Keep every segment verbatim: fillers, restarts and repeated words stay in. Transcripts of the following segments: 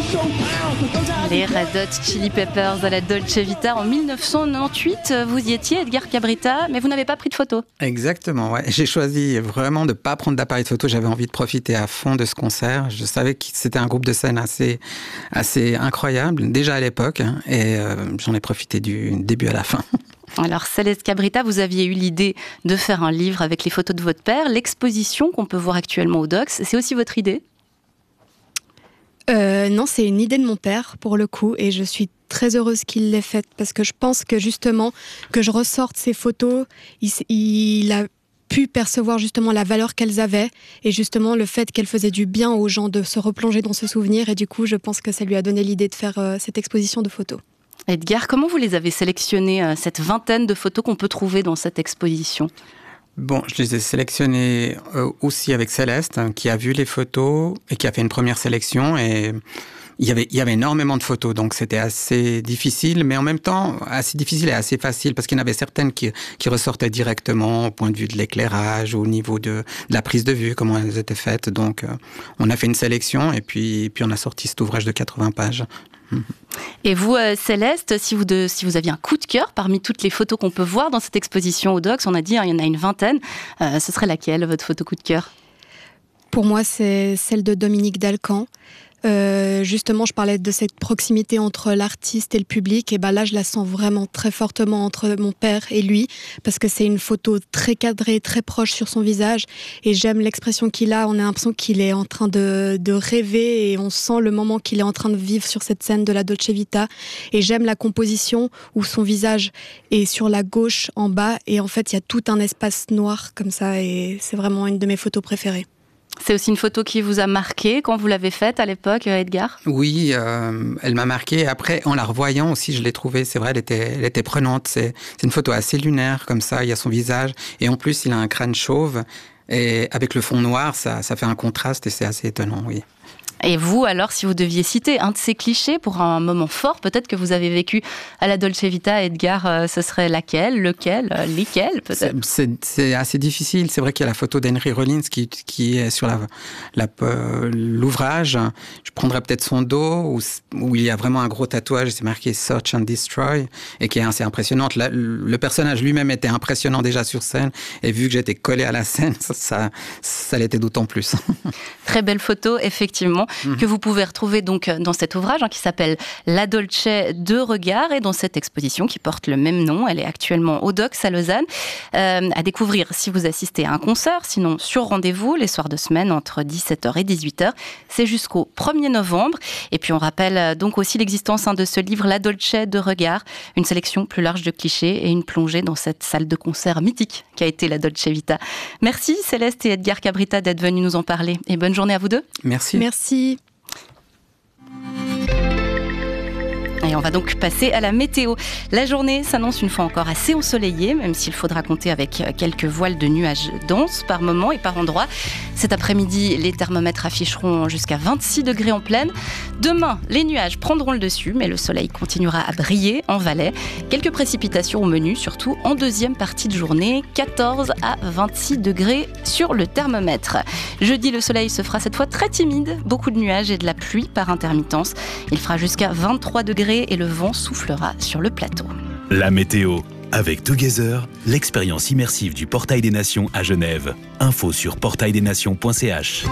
Les Red Hot Chili Peppers à la Dolce Vita en dix-neuf cent quatre-vingt-dhuit. Vous y étiez, Edgar Cabrita, mais vous n'avez pas pris de photos. Exactement, ouais. J'ai choisi vraiment de ne pas prendre d'appareil de photo. J'avais envie de profiter à fond de ce concert. Je savais que c'était un groupe de scène assez, assez incroyable, déjà à l'époque, hein, et euh, j'en ai profité du début à la fin. Alors, Céleste Cabrita, vous aviez eu l'idée de faire un livre avec les photos de votre père. L'exposition qu'on peut voir actuellement au Dox, c'est aussi votre idée ? Euh, non, c'est une idée de mon père, pour le coup, et je suis très heureuse qu'il l'ait faite, parce que je pense que justement, que je ressorte ces photos, il, il a pu percevoir justement la valeur qu'elles avaient, et justement le fait qu'elles faisaient du bien aux gens de se replonger dans ce souvenir, et du coup, je pense que ça lui a donné l'idée de faire euh, cette exposition de photos. Edgar, comment vous les avez sélectionnées, euh, cette vingtaine de photos qu'on peut trouver dans cette exposition ? Bon, je les ai sélectionnés euh, aussi avec Céleste, hein, qui a vu les photos et qui a fait une première sélection. Et il y avait, il y avait énormément de photos, donc c'était assez difficile, mais en même temps, assez difficile et assez facile, parce qu'il y en avait certaines qui, qui ressortaient directement au point de vue de l'éclairage, au niveau de, de la prise de vue, comment elles étaient faites. Donc, euh, on a fait une sélection et puis, puis on a sorti cet ouvrage de quatre-vingts pages. Et vous, euh, Céleste, si vous, de, si vous aviez un coup de cœur parmi toutes les photos qu'on peut voir dans cette exposition au Dox, on a dit hein, il y en a une vingtaine, euh, ce serait laquelle, votre photo coup de cœur ? Pour moi, c'est celle de Dominique Dalcan. Euh, justement, je parlais de cette proximité entre l'artiste et le public, et ben là, je la sens vraiment très fortement entre mon père et lui, parce que c'est une photo très cadrée, très proche sur son visage, et j'aime l'expression qu'il a. On a l'impression qu'il est en train de, de rêver, et on sent le moment qu'il est en train de vivre sur cette scène de la Dolce Vita. Et j'aime la composition où son visage est sur la gauche en bas, et en fait, il y a tout un espace noir comme ça, et c'est vraiment une de mes photos préférées. C'est aussi une photo qui vous a marqué quand vous l'avez faite à l'époque, Edgar ? Oui, euh, elle m'a marqué. Après, en la revoyant aussi, je l'ai trouvée, c'est vrai, elle était, elle était prenante. C'est, c'est une photo assez lunaire, comme ça, il y a son visage. Et en plus, il a un crâne chauve. Et avec le fond noir, ça, ça fait un contraste et c'est assez étonnant, oui. Et vous, alors, si vous deviez citer un de ces clichés pour un moment fort, peut-être que vous avez vécu à la Dolce Vita, Edgar, euh, ce serait laquelle, lequel, euh, lesquels, peut-être ? c'est, c'est, c'est assez difficile. C'est vrai qu'il y a la photo d'Henry Rollins qui, qui est sur la, la, euh, l'ouvrage. Je prendrais peut-être son dos, où, où il y a vraiment un gros tatouage, c'est marqué « Search and Destroy », et qui est assez impressionnante. La, le personnage lui-même était impressionnant déjà sur scène, et vu que j'étais collé à la scène, ça, ça, ça l'était d'autant plus. Très belle photo, effectivement. Mmh. Que vous pouvez retrouver donc dans cet ouvrage hein, qui s'appelle La Dolce de Regard et dans cette exposition qui porte le même nom. Elle est actuellement au Dox à Lausanne. Euh, à découvrir si vous assistez à un concert, sinon sur rendez-vous les soirs de semaine entre dix-sept heures et dix-huit heures. C'est jusqu'au premier novembre. Et puis on rappelle donc aussi l'existence hein, de ce livre La Dolce de Regard, une sélection plus large de clichés et une plongée dans cette salle de concert mythique qui a été la Dolce Vita. Merci Céleste et Edgar Cabrita d'être venus nous en parler et bonne journée à vous deux. Merci. Merci. Et on va donc passer à la météo. La journée s'annonce une fois encore assez ensoleillée, même s'il faudra compter avec quelques voiles de nuages denses par moment et par endroit. Cet après-midi, les thermomètres afficheront jusqu'à vingt-six degrés en pleine. Demain, les nuages prendront le dessus, mais le soleil continuera à briller en Valais. Quelques précipitations au menu, surtout en deuxième partie de journée, quatorze à vingt-six degrés sur le thermomètre. Jeudi, le soleil se fera cette fois très timide, beaucoup de nuages et de la pluie par intermittence. Il fera jusqu'à vingt-trois degrés et le vent soufflera sur le plateau. La météo. Avec Together, l'expérience immersive du Portail des Nations à Genève. Info sur portail des nations point c h.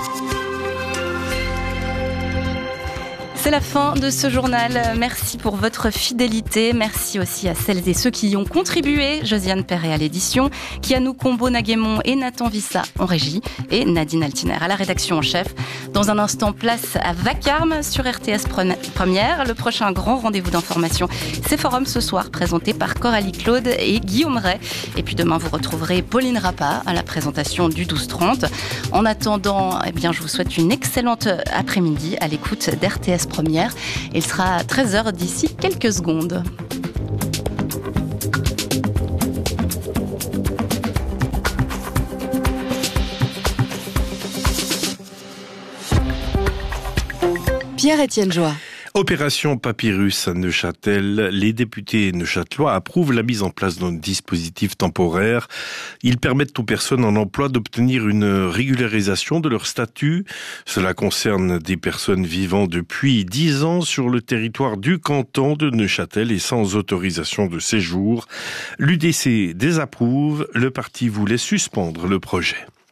C'est la fin de ce journal. Merci pour votre fidélité. Merci aussi à celles et ceux qui y ont contribué. Josiane Perret à l'édition, Kianou Combo-Naguémon et Nathan Vissa en régie et Nadine Altiner à la rédaction en chef. Dans un instant, place à Vacarme sur R T S Première. Le prochain grand rendez-vous d'information, c'est Forum ce soir, présenté par Coralie Claude et Guillaume Ray. Et puis demain, vous retrouverez Pauline Rappa à la présentation du douze trente. En attendant, eh bien, je vous souhaite une excellente après-midi à l'écoute d'R T S Première. Il sera treize heures d'ici quelques secondes. Pierre-Étienne Joie. Opération Papyrus à Neuchâtel. Les députés neuchâtelois approuvent la mise en place d'un dispositif temporaire. Ils permettent aux personnes en emploi d'obtenir une régularisation de leur statut. Cela concerne des personnes vivant depuis dix ans sur le territoire du canton de Neuchâtel et sans autorisation de séjour. L'U D C désapprouve. Le parti voulait suspendre le projet.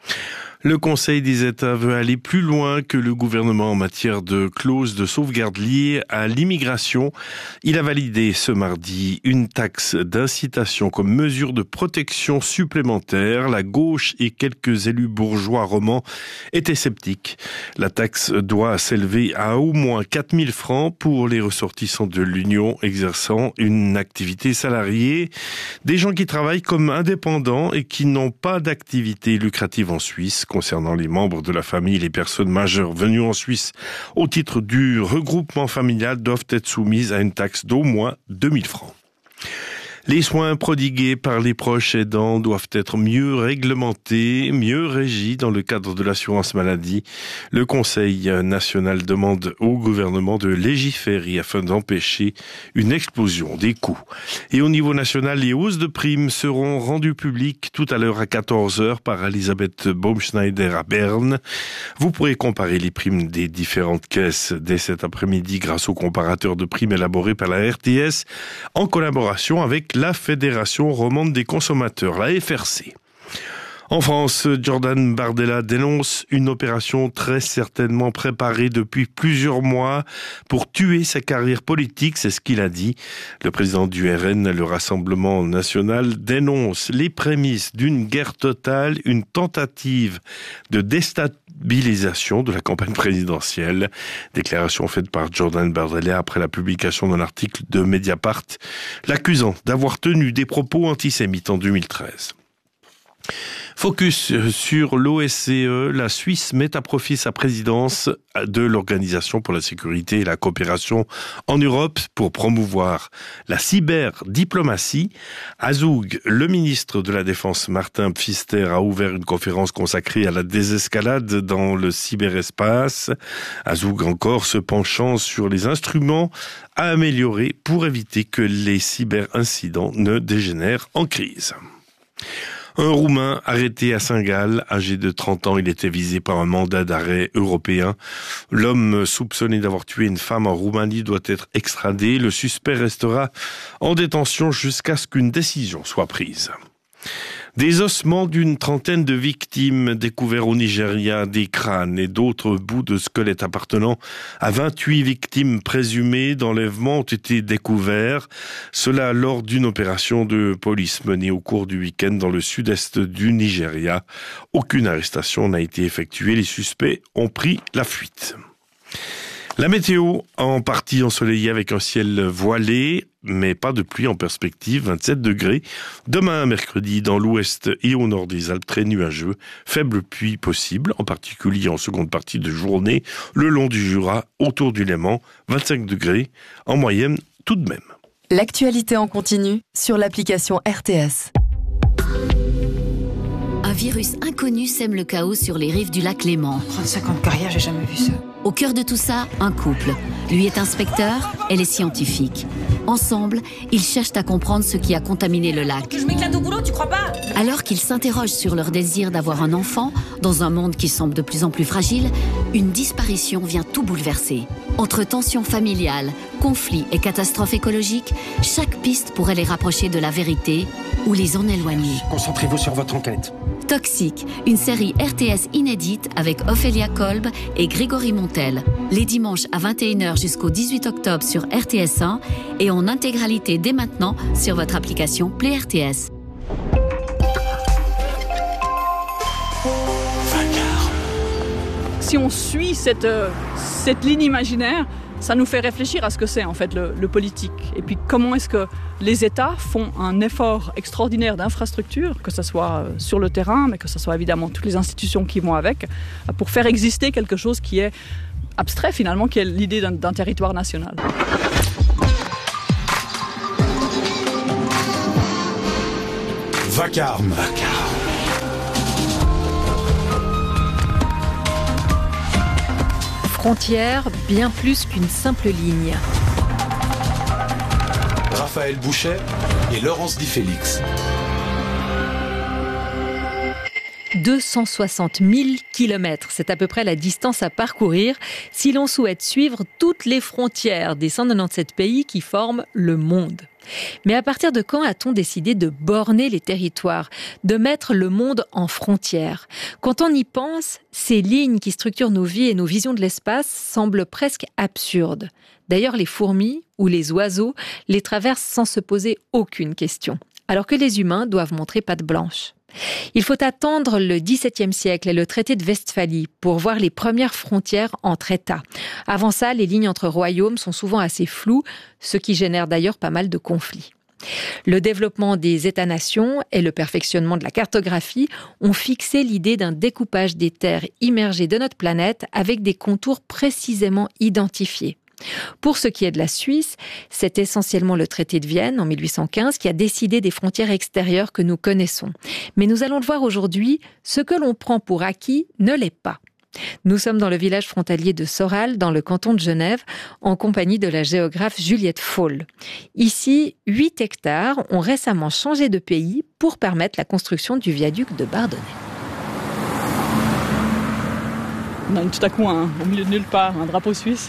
Le Conseil des États veut aller plus loin que le gouvernement en matière de clauses de sauvegarde liées à l'immigration. Il a validé ce mardi une taxe d'incitation comme mesure de protection supplémentaire. La gauche et quelques élus bourgeois romans étaient sceptiques. La taxe doit s'élever à au moins quatre mille francs pour les ressortissants de l'Union exerçant une activité salariée. Des gens qui travaillent comme indépendants et qui n'ont pas d'activité lucrative en Suisse. Concernant les membres de la famille, les personnes majeures venues en Suisse au titre du regroupement familial doivent être soumises à une taxe d'au moins deux mille francs. Les soins prodigués par les proches aidants doivent être mieux réglementés, mieux régis dans le cadre de l'assurance maladie. Le Conseil national demande au gouvernement de légiférer afin d'empêcher une explosion des coûts. Et au niveau national, les hausses de primes seront rendues publiques tout à l'heure à quatorze heures par Elisabeth Baumschneider à Berne. Vous pourrez comparer les primes des différentes caisses dès cet après-midi grâce au comparateur de primes élaboré par la R T S en collaboration avec la Fédération romande des consommateurs, la F R C. En France, Jordan Bardella dénonce une opération très certainement préparée depuis plusieurs mois pour tuer sa carrière politique, c'est ce qu'il a dit. Le président du R N, le Rassemblement national, dénonce les prémices d'une guerre totale, une tentative de déstabilisation de la campagne présidentielle. Déclaration faite par Jordan Bardella après la publication d'un article de Mediapart, l'accusant d'avoir tenu des propos antisémites en deux mille treize. Focus sur l'O S C E, la Suisse met à profit sa présidence de l'Organisation pour la sécurité et la coopération en Europe pour promouvoir la cyberdiplomatie. À Zoug, le ministre de la Défense Martin Pfister a ouvert une conférence consacrée à la désescalade dans le cyberespace. À Zoug encore, se penchant sur les instruments à améliorer pour éviter que les cyberincidents ne dégénèrent en crise. Un Roumain arrêté à Saint-Gall, âgé de trente ans, il était visé par un mandat d'arrêt européen. L'homme soupçonné d'avoir tué une femme en Roumanie doit être extradé. Le suspect restera en détention jusqu'à ce qu'une décision soit prise. Des ossements d'une trentaine de victimes découverts au Nigeria, des crânes et d'autres bouts de squelettes appartenant à vingt-huit victimes présumées d'enlèvement ont été découverts. Cela lors d'une opération de police menée au cours du week-end dans le sud-est du Nigeria. Aucune arrestation n'a été effectuée. Les suspects ont pris la fuite. La météo, en partie ensoleillée avec un ciel voilé, mais pas de pluie en perspective, vingt-sept degrés. Demain, mercredi, dans l'ouest et au nord des Alpes, très nuageux. Faible pluie possible, en particulier en seconde partie de journée, le long du Jura, autour du Léman, vingt-cinq degrés, en moyenne tout de même. L'actualité en continu sur l'application R T S. Un virus inconnu sème le chaos sur les rives du lac Léman. trente-cinq ans de carrière, j'ai jamais vu ça. Au cœur de tout ça, un couple. Lui est inspecteur, elle est scientifique. Ensemble, ils cherchent à comprendre ce qui a contaminé le lac. Que je m'éclate au boulot, tu crois pas? Alors qu'ils s'interrogent sur leur désir d'avoir un enfant, dans un monde qui semble de plus en plus fragile, une disparition vient tout bouleverser. Entre tensions familiales, conflits et catastrophes écologiques, chaque piste pourrait les rapprocher de la vérité ou les en éloigner. Concentrez-vous sur votre enquête. Toxique, une série R T S inédite avec Ophélia Kolb et Grégory Montel. Les dimanches à vingt et une heures jusqu'au dix-huit octobre sur R T S un et en intégralité dès maintenant sur votre application Play R T S. Si on suit cette, euh, cette ligne imaginaire, ça nous fait réfléchir à ce que c'est en fait le, le politique. Et puis comment est-ce que les États font un effort extraordinaire d'infrastructure, que ce soit sur le terrain, mais que ce soit évidemment toutes les institutions qui vont avec, pour faire exister quelque chose qui est abstrait finalement, qui est l'idée d'un, d'un territoire national. Vacarme. Vacarme. frontière, bien plus qu'une simple ligne. Raphaël Bouchet et Laurence Di Félix. deux cent soixante mille kilomètres, c'est à peu près la distance à parcourir si l'on souhaite suivre toutes les frontières des cent quatre-vingt-dix-sept pays qui forment le monde. Mais à partir de quand a-t-on décidé de borner les territoires, de mettre le monde en frontières ? Quand on y pense, ces lignes qui structurent nos vies et nos visions de l'espace semblent presque absurdes. D'ailleurs, les fourmis ou les oiseaux les traversent sans se poser aucune question, alors que les humains doivent montrer patte blanche. Il faut attendre le dix-septième siècle et le traité de Westphalie pour voir les premières frontières entre États. Avant ça, les lignes entre royaumes sont souvent assez floues, ce qui génère d'ailleurs pas mal de conflits. Le développement des États-nations et le perfectionnement de la cartographie ont fixé l'idée d'un découpage des terres immergées de notre planète avec des contours précisément identifiés. Pour ce qui est de la Suisse, c'est essentiellement le traité de Vienne en mille huit cent quinze qui a décidé des frontières extérieures que nous connaissons. Mais nous allons le voir aujourd'hui, ce que l'on prend pour acquis ne l'est pas. Nous sommes dans le village frontalier de Soral, dans le canton de Genève, en compagnie de la géographe Juliette Faul. Ici, huit hectares ont récemment changé de pays pour permettre la construction du viaduc de Bardonnay. On a tout à coup, un, au milieu de nulle part, un drapeau suisse.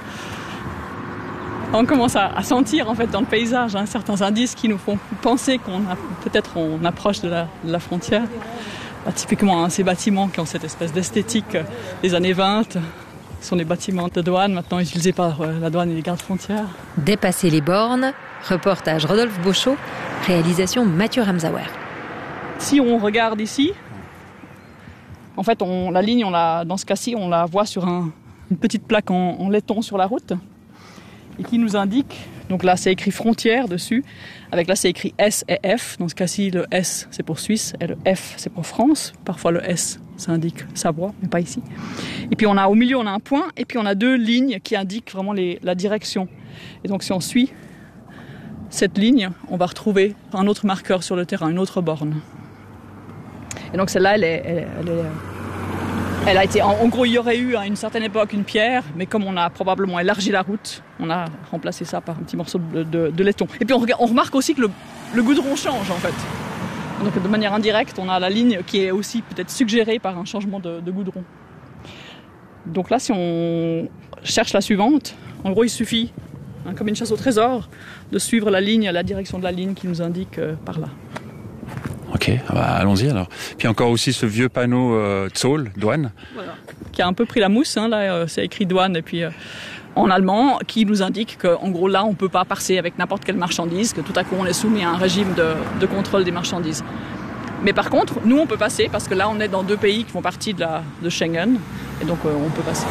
On commence à, à sentir en fait dans le paysage hein, certains indices qui nous font penser qu'on a peut-être on approche de la, de la frontière. Bah, typiquement hein, ces bâtiments qui ont cette espèce d'esthétique euh, des années vingt sont des bâtiments de douane maintenant utilisés par euh, la douane et les gardes frontières. Dépasser les bornes, reportage Rodolphe Beauchot, réalisation Mathieu Ramsauer. Si on regarde ici, en fait on, la ligne on la, dans ce cas-ci on la voit sur un, une petite plaque en, en laiton sur la route. Et qui nous indique, donc là c'est écrit frontière dessus, avec là c'est écrit S et F, dans ce cas-ci le S c'est pour Suisse et le F c'est pour France, parfois le S ça indique Savoie, mais pas ici. Et puis on a au milieu on a un point, et puis on a deux lignes qui indiquent vraiment les, la direction. Et donc si on suit cette ligne, on va retrouver un autre marqueur sur le terrain, une autre borne. Et donc celle-là elle est... Elle, elle est Elle a été, en gros, il y aurait eu à une certaine époque une pierre, mais comme on a probablement élargi la route, on a remplacé ça par un petit morceau de, de, de laiton. Et puis on, on remarque aussi que le, le goudron change en fait. Donc de manière indirecte, on a la ligne qui est aussi peut-être suggérée par un changement de, de goudron. Donc là, si on cherche la suivante, en gros, il suffit, hein, comme une chasse au trésor, de suivre la ligne, la direction de la ligne qui nous indique euh, par là. Ok, bah allons-y alors. Puis encore aussi ce vieux panneau euh, Zoll, douane. Voilà, qui a un peu pris la mousse, hein, là euh, c'est écrit douane et puis euh, en allemand, qui nous indique qu'en gros là on ne peut pas passer avec n'importe quelle marchandise, que tout à coup on est soumis à un régime de, de contrôle des marchandises. Mais par contre, nous on peut passer parce que là on est dans deux pays qui font partie de, la, de Schengen et donc euh, on peut passer.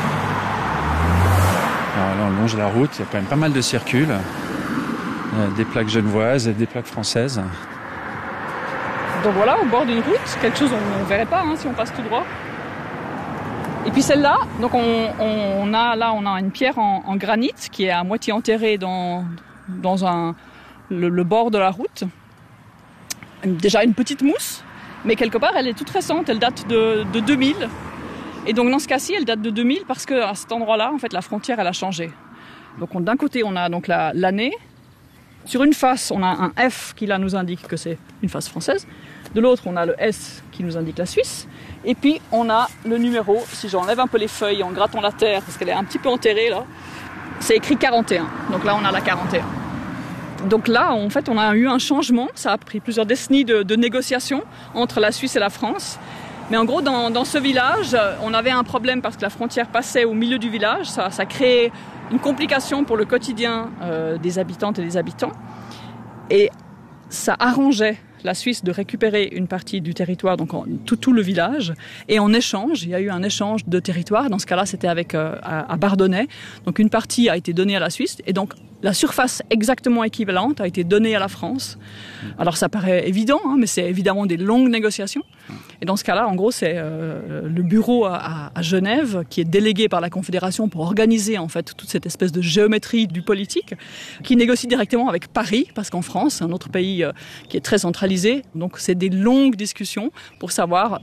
Alors là on longe la route, il y a quand même pas mal de circules, euh, des plaques genevoises et des plaques françaises. Donc voilà, au bord d'une route, quelque chose on ne verrait pas hein, si on passe tout droit. Et puis celle-là, donc on, on a là on a une pierre en, en granit qui est à moitié enterrée dans, dans un, le, le bord de la route. Déjà une petite mousse, mais quelque part elle est toute récente, elle date de, de deux mille. Et donc dans ce cas-ci, elle date de deux mille parce qu'à cet endroit-là, en fait, la frontière elle a changé. Donc on, d'un côté on a donc la, l'année. Sur une face, on a un F qui là nous indique que c'est une face française. De l'autre, on a le S qui nous indique la Suisse. Et puis, on a le numéro. Si j'enlève un peu les feuilles en grattant la terre, parce qu'elle est un petit peu enterrée là, c'est écrit quarante et un. Donc là, on a la quarante et un. Donc là, en fait, on a eu un changement. Ça a pris plusieurs décennies de, de négociations entre la Suisse et la France. Mais en gros, dans, dans ce village, on avait un problème parce que la frontière passait au milieu du village. Ça, ça créait une complication pour le quotidien euh, des habitantes et des habitants. Et ça arrangeait la Suisse de récupérer une partie du territoire, donc en, tout, tout le village. Et en échange, il y a eu un échange de territoire. Dans ce cas-là, c'était avec, euh, à, à Bardonnay. Donc une partie a été donnée à la Suisse. Et donc la surface exactement équivalente a été donnée à la France. Alors ça paraît évident, hein, mais c'est évidemment des longues négociations. Et dans ce cas-là, en gros, c'est euh, le bureau à, à Genève qui est délégué par la Confédération pour organiser en fait toute cette espèce de géométrie du politique, qui négocie directement avec Paris, parce qu'en France, c'est un autre pays euh, qui est très centralisé. Donc c'est des longues discussions pour savoir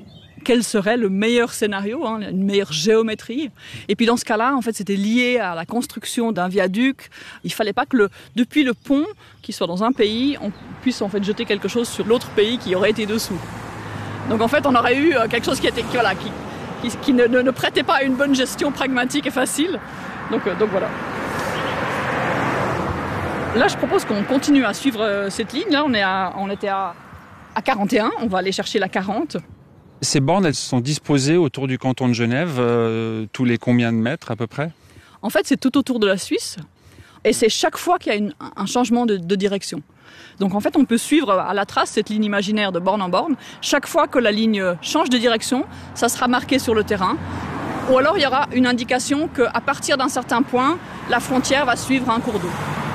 quel serait le meilleur scénario, hein, une meilleure géométrie. Et puis dans ce cas-là, en fait, c'était lié à la construction d'un viaduc. Il fallait pas que le, depuis le pont, qui soit dans un pays, on puisse en fait jeter quelque chose sur l'autre pays qui aurait été dessous. Donc en fait, on aurait eu quelque chose qui était, qui, voilà, qui, qui, qui ne, ne, ne prêtait pas à une bonne gestion pragmatique et facile. Donc, euh, donc voilà. Là, je propose qu'on continue à suivre euh, cette ligne. Là, on, est à, on était à, à quarante et un. On va aller chercher la quarante. Ces bornes, elles sont disposées autour du canton de Genève, euh, tous les combien de mètres à peu près ? En fait, c'est tout autour de la Suisse. Et c'est chaque fois qu'il y a une, un changement de, de direction. Donc en fait, on peut suivre à la trace cette ligne imaginaire de borne en borne. Chaque fois que la ligne change de direction, ça sera marqué sur le terrain. Ou alors il y aura une indication qu'à partir d'un certain point, la frontière va suivre un cours d'eau.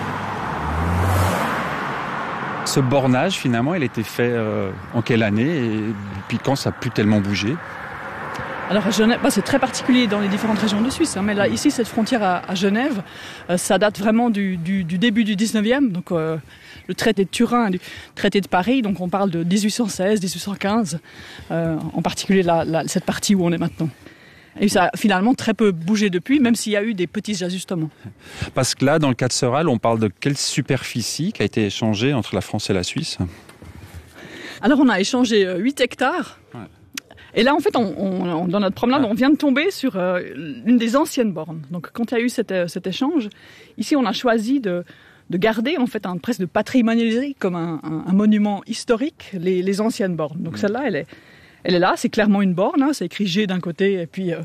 Ce bornage, finalement, il a été fait euh, en quelle année et depuis quand ça n'a plus tellement bougé ? Alors à Genève, bah, c'est très particulier dans les différentes régions de Suisse, hein, mais là, ici, cette frontière à, à Genève, euh, ça date vraiment du, du, du début du dix-neuvième, donc euh, le traité de Turin, du traité de Paris, donc on parle de dix-huit cent seize, dix-huit cent quinze, euh, en particulier la, la, cette partie où on est maintenant. Et ça a finalement très peu bougé depuis, même s'il y a eu des petits ajustements. Parce que là, dans le cas de Serral, on parle de quelle superficie qui a été échangée entre la France et la Suisse ? Alors on a échangé huit hectares. Ouais. Et là, en fait, on, on, dans notre promenade, on vient de tomber sur euh, une des anciennes bornes. Donc, quand il y a eu cet, cet échange, ici, on a choisi de, de garder, en fait, un, presque de patrimonialiser comme un, un, un monument historique les, les anciennes bornes. Donc, mmh. celle-là, elle est, elle est là. C'est clairement une borne. Hein, c'est écrit G d'un côté et puis euh,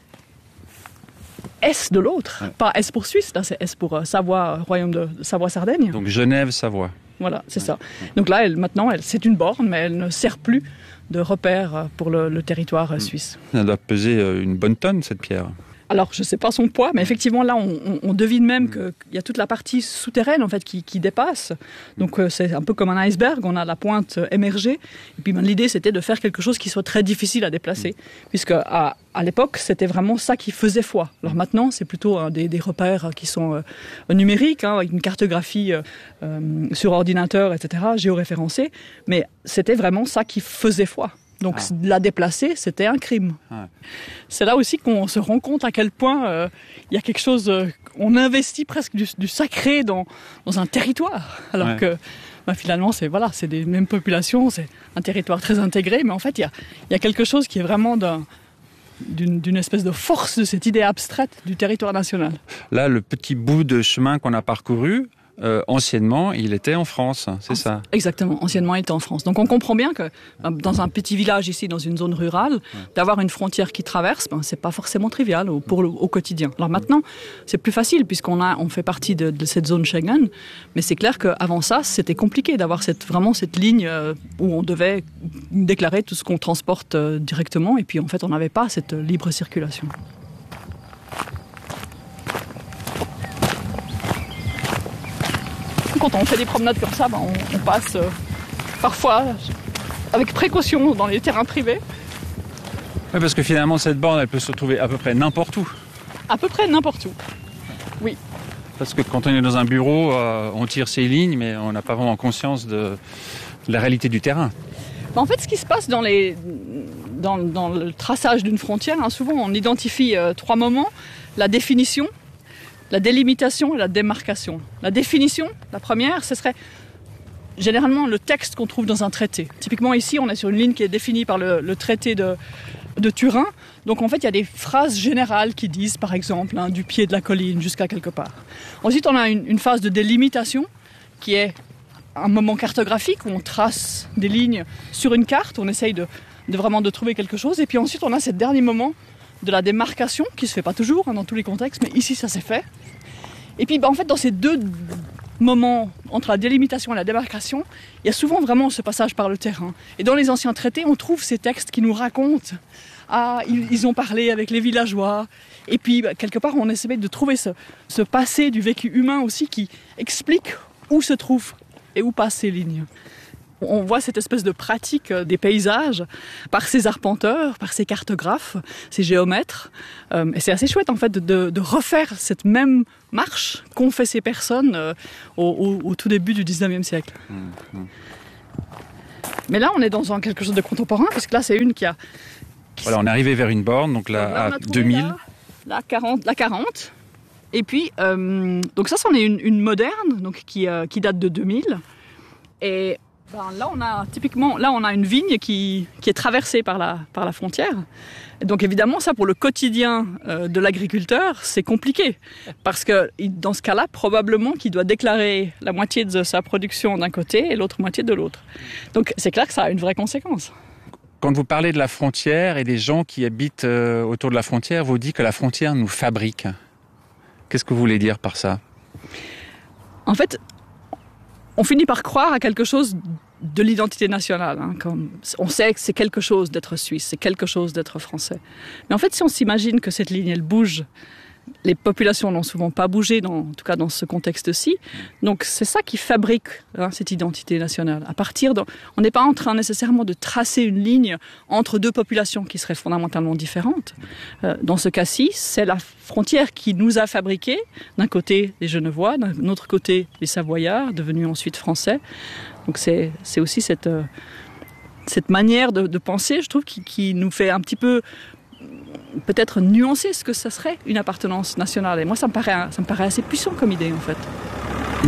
S de l'autre. Ouais. Pas S pour Suisse, là, c'est S pour euh, Savoie, Royaume de Savoie-Sardaigne. Donc, Genève-Savoie. Voilà, c'est ouais. ça. Donc là, elle, maintenant, elle, c'est une borne, mais elle ne sert plus de repère pour le, le territoire suisse. Elle doit peser une bonne tonne, cette pierre. Alors, je ne sais pas son poids, mais effectivement, là, on, on, on devine même qu'il y a toute la partie souterraine, en fait, qui, qui dépasse. Donc, euh, c'est un peu comme un iceberg, on a la pointe émergée. Et puis, ben, l'idée, c'était de faire quelque chose qui soit très difficile à déplacer, puisque à, à l'époque, c'était vraiment ça qui faisait foi. Alors maintenant, c'est plutôt hein, des, des repères qui sont euh, numériques, hein, avec une cartographie euh, sur ordinateur, et cetera, géoréférencée, mais c'était vraiment ça qui faisait foi. Donc ah. la déplacer, c'était un crime. Ah. C'est là aussi qu'on se rend compte à quel point euh, il y a quelque chose, euh, on investit presque du, du sacré dans, dans un territoire, alors ouais. que bah, finalement c'est voilà, c'est des mêmes populations, c'est un territoire très intégré, mais en fait il y a, il y a quelque chose qui est vraiment d'un, d'une, d'une espèce de force de cette idée abstraite du territoire national. Là, le petit bout de chemin qu'on a parcouru, Euh, anciennement, il était en France, c'est en... ça ? Exactement, anciennement, il était en France. Donc on comprend bien que dans un petit village ici, dans une zone rurale, ouais. d'avoir une frontière qui traverse, ben, c'est pas forcément trivial au, pour le, au quotidien. Alors maintenant, c'est plus facile puisqu'on a, on fait partie de, de cette zone Schengen, mais c'est clair qu'avant ça, c'était compliqué d'avoir cette, vraiment cette ligne où on devait déclarer tout ce qu'on transporte directement, et puis en fait, on n'avait pas cette libre circulation. Quand on fait des promenades comme ça, ben on, on passe euh, parfois avec précaution dans les terrains privés. Oui, parce que finalement, cette borne, elle peut se trouver à peu près n'importe où. À peu près n'importe où, oui. Parce que quand on est dans un bureau, euh, on tire ses lignes, mais on n'a pas vraiment conscience de, de la réalité du terrain. Ben en fait, ce qui se passe dans, les, dans, dans le traçage d'une frontière, hein, souvent on identifie euh, trois moments. La définition, la délimitation et la démarcation. La définition, la première, ce serait généralement le texte qu'on trouve dans un traité. Typiquement ici, on est sur une ligne qui est définie par le, le traité de, de Turin. Donc en fait, il y a des phrases générales qui disent, par exemple, hein, du pied de la colline jusqu'à quelque part. Ensuite, on a une, une phase de délimitation qui est un moment cartographique où on trace des lignes sur une carte, on essaye de, de vraiment de trouver quelque chose. Et puis ensuite, on a ce dernier moment de la démarcation, qui ne se fait pas toujours hein, dans tous les contextes, mais ici ça s'est fait. Et puis bah, en fait dans ces deux moments entre la délimitation et la démarcation, il y a souvent vraiment ce passage par le terrain. Et dans les anciens traités, on trouve ces textes qui nous racontent ah ils, ils ont parlé avec les villageois. Et puis bah, quelque part on essaie de trouver ce, ce passé du vécu humain aussi qui explique où se trouvent et où passent ces lignes. On voit cette espèce de pratique des paysages par ces arpenteurs, par ces cartographes, ces géomètres. Euh, et c'est assez chouette en fait de, de refaire cette même marche qu'ont fait ces personnes euh, au, au, au tout début du dix-neuvième siècle. Mmh, mmh. Mais là, on est dans un, quelque chose de contemporain, parce que là, c'est une qui a Voilà, on est arrivé vers une borne, donc là, donc là à deux mille. La, la, quarante, la quarante. Et puis, euh, donc ça, c'en est une, une moderne, donc qui, euh, qui date de deux mille. Et ben, là, on a typiquement, là, on a une vigne qui, qui est traversée par la, par la frontière. Et donc évidemment, ça, pour le quotidien euh, de l'agriculteur, c'est compliqué. Parce que dans ce cas-là, probablement qu'il doit déclarer la moitié de sa production d'un côté et l'autre moitié de l'autre. Donc c'est clair que ça a une vraie conséquence. Quand vous parlez de la frontière et des gens qui habitent euh, autour de la frontière, vous dites que la frontière nous fabrique. Qu'est-ce que vous voulez dire par ça ? En fait, on finit par croire à quelque chose de l'identité nationale. Hein, comme on sait que c'est quelque chose d'être suisse, c'est quelque chose d'être français. Mais en fait, si on s'imagine que cette ligne, elle bouge, les populations n'ont souvent pas bougé, dans, en tout cas dans ce contexte-ci. Donc c'est ça qui fabrique hein, cette identité nationale. À partir de, on n'est pas en train nécessairement de tracer une ligne entre deux populations qui seraient fondamentalement différentes. Euh, dans ce cas-ci, c'est la frontière qui nous a fabriqués. D'un côté les Genevois, d'un autre côté les Savoyards, devenus ensuite français. Donc c'est, c'est aussi cette, euh, cette manière de, de penser, je trouve, qui, qui nous fait un petit peu peut-être nuancer ce que ça serait une appartenance nationale. Et moi, ça me paraît, ça me paraît assez puissant comme idée, en fait.